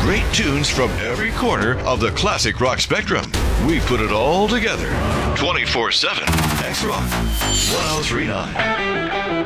great tunes from every corner of the classic rock spectrum. We put it all together. 24/7. X Rock 1039.